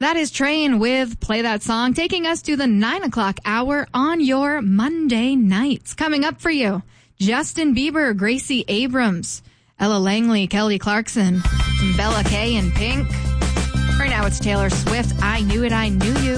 That is Train with Play That Song, taking us to the 9 o'clock hour on your Monday nights. Coming up for you, Justin Bieber, Gracie Abrams, Ella Langley, Kelly Clarkson, Bella Kay and Pink. Right now it's Taylor Swift, I Knew It, I Knew You.